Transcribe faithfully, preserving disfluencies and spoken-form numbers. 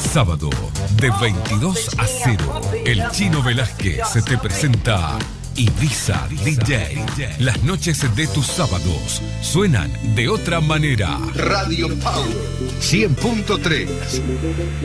Sábado, de veintidós a cero, el Chino Velázquez se te presenta Ibiza D J. Las noches de tus sábados suenan de otra manera. Radio Power cien punto tres.